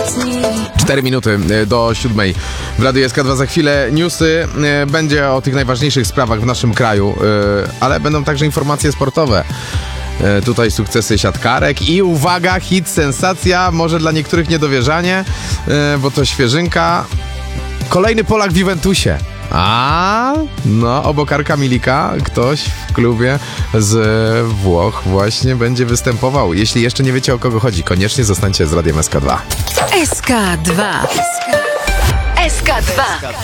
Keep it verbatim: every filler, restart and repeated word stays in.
Cztery minuty do siódmej w Radiu S K dwa. Za chwilę newsy. Będzie o tych najważniejszych sprawach w naszym kraju, ale będą także informacje sportowe. Tutaj sukcesy siatkarek i uwaga, hit, sensacja, może dla niektórych niedowierzanie, bo to świeżynka. Kolejny Polak w Juventusie. A, no, obok Arka Milika ktoś w klubie z Włoch właśnie będzie występował. Jeśli jeszcze nie wiecie, o kogo chodzi, koniecznie zostańcie z Radiem S K dwa. S K dwa. S K dwa.